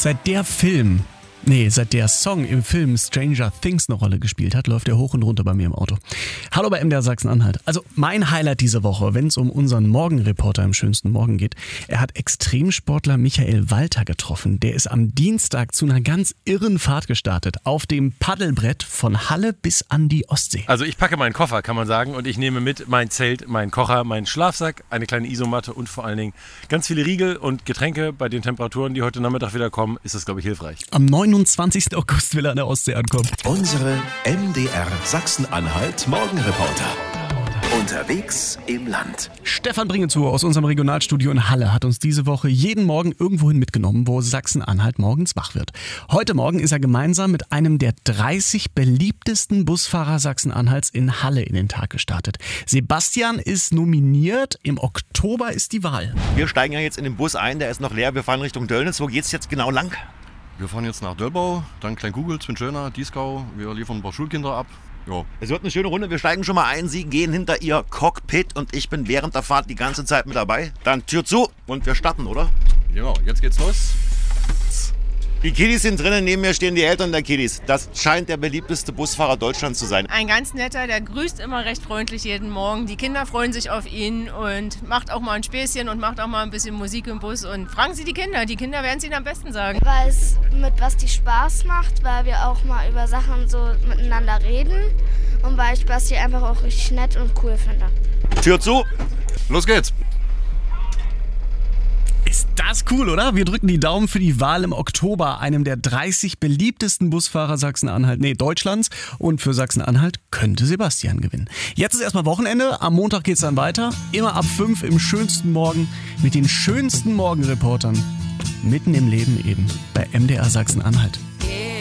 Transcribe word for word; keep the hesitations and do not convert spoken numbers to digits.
Seit der Film, nee, seit der Song im Film Stranger Things eine Rolle gespielt hat, läuft er hoch und runter bei mir im Auto. Hallo bei M D R Sachsen-Anhalt. Also mein Highlight diese Woche, wenn es um unseren Morgenreporter im schönsten Morgen geht. Er hat Extremsportler Michael Walter getroffen. Der ist am Dienstag zu einer ganz irren Fahrt gestartet. Auf dem Paddelbrett von Halle bis an die Ostsee. Also ich packe meinen Koffer, kann man sagen. Und ich nehme mit mein Zelt, meinen Kocher, meinen Schlafsack, eine kleine Isomatte und vor allen Dingen ganz viele Riegel und Getränke. Bei den Temperaturen, die heute Nachmittag wieder kommen, ist das, glaube ich, hilfreich. Am neunundzwanzigsten August will er an der Ostsee ankommen. Unsere M D R Sachsen-Anhalt Morgenreporter. Unterwegs im Land. Stefan Bringezu aus unserem Regionalstudio in Halle hat uns diese Woche jeden Morgen irgendwohin mitgenommen, wo Sachsen-Anhalt morgens wach wird. Heute Morgen ist er gemeinsam mit einem der dreißig beliebtesten Busfahrer Sachsen-Anhalts in Halle in den Tag gestartet. Sebastian ist nominiert, im Oktober ist die Wahl. Wir steigen ja jetzt in den Bus ein, der ist noch leer, wir fahren Richtung Döllnitz. Wo geht's jetzt genau lang? Wir fahren jetzt nach Döllbau, dann Kleingugel, Zwischenschöna, Dieskau. Wir liefern ein paar Schulkinder ab. Ja. Es wird eine schöne Runde, wir steigen schon mal ein, Sie gehen hinter Ihr Cockpit und ich bin während der Fahrt die ganze Zeit mit dabei. Dann Tür zu und wir starten, oder? Genau, jetzt geht's los. Die Kiddies sind drinnen, neben mir stehen die Eltern der Kiddies. Das scheint der beliebteste Busfahrer Deutschlands zu sein. Ein ganz netter, der grüßt immer recht freundlich jeden Morgen. Die Kinder freuen sich auf ihn und macht auch mal ein Späßchen und macht auch mal ein bisschen Musik im Bus. Und fragen Sie die Kinder, die Kinder werden es Ihnen am besten sagen. Weil es mit was die Spaß macht, weil wir auch mal über Sachen so miteinander reden und weil ich Basti einfach auch richtig nett und cool finde. Tür zu. Los geht's. Ist das cool, oder? Wir drücken die Daumen für die Wahl im Oktober, einem der dreißig beliebtesten Busfahrer Sachsen-Anhalt, nee, Deutschlands. Und für Sachsen-Anhalt könnte Sebastian gewinnen. Jetzt ist erstmal Wochenende, am Montag geht's dann weiter. Immer ab fünf im schönsten Morgen mit den schönsten Morgenreportern. Mitten im Leben eben bei M D R Sachsen-Anhalt.